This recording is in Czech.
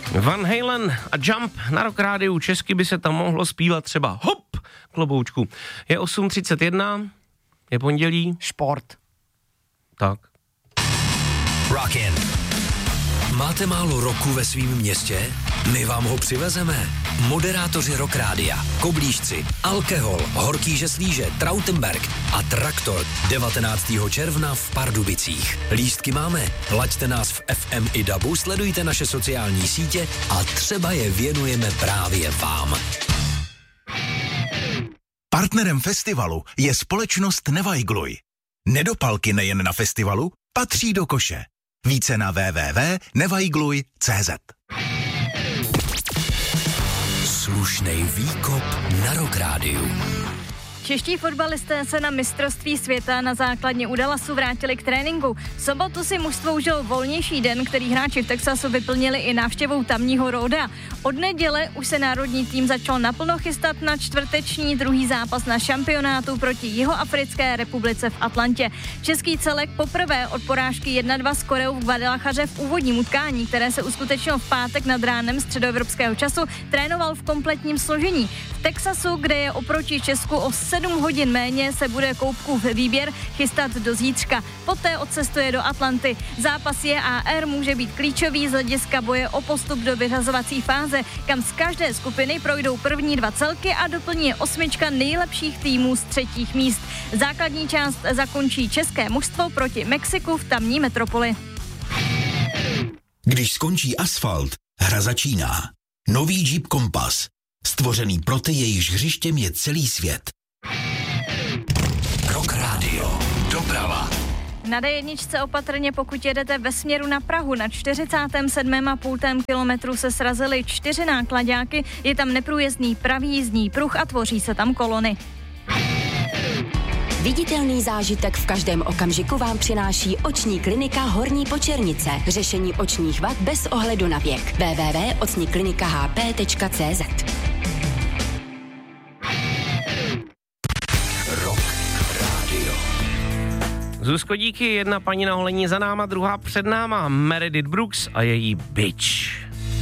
Van Halen a Jump na Rock Rádiu, česky by se tam mohlo zpívat třeba hop, kloboučku. Je 8:31, je pondělí. Šport. Tak. Rockin. Máte málo roku ve svém městě? My vám ho přivezeme. Moderátoři Rock Rádia, Koblížci, Alkohol, Horký Žeslíže, Trautenberg a Traktor 19. června v Pardubicích. Lístky máme, laďte nás v FM i DABu, sledujte naše sociální sítě a třeba je věnujeme právě vám. Partnerem festivalu je společnost Nevajgluj. Nedopalky nejen na festivalu, patří do koše. Více na www.nevajgluj.cz. Slušnej výkop na Rock Rádiu. Čeští fotbalisté se na mistrovství světa na základně u Dallasu vrátili k tréninku. V sobotu si mužstvo užilo volnější den, který hráči v Texasu vyplnili i návštěvou tamního Roda. Od neděle už se národní tým začal naplno chystat na čtvrteční druhý zápas na šampionátu proti Jihoafrické republice v Atlantě. Český celek poprvé od porážky 1-2 s Koreou v Guadalajaře v úvodním utkání, které se uskutečnilo v pátek nad ránem středoevropského času, trénoval v kompletním složení. V Texasu, kde je oproti Česku o 7 hodin méně, se bude Koupkův výběr chystat do zítřka. Poté odcestuje do Atlanty. Zápas JAR může být klíčový z hlediska boje o postup do vyřazovací fáze, kam z každé skupiny projdou první 2 celky a doplní 8 nejlepších týmů z třetích míst. Základní část zakončí české mužstvo proti Mexiku v tamní metropoli. Když skončí asfalt, hra začíná. Nový Jeep Compass. Stvořený pro ty, jejichž hřištěm je celý svět. Rock Radio. Doprava. Na D1 opatrně, pokud jedete ve směru na Prahu. Na 47,5 kilometru se srazily 4 náklaďáky, je tam neprůjezdný pravý jízdní pruh a tvoří se tam kolony. Viditelný zážitek v každém okamžiku vám přináší oční klinika Horní Počernice. Řešení očních vad bez ohledu na věk. www.ocniklinikahp.cz. Rock Radio. Zuzko, díky, jedna paní na holení za náma, druhá před náma, Meredith Brooks a její Bitch.